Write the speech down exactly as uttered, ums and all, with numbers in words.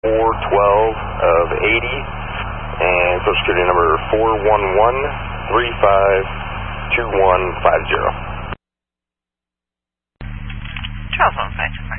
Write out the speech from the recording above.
four twelve of eighty, and Social Security number four one one three five two one five zero. Charles on site.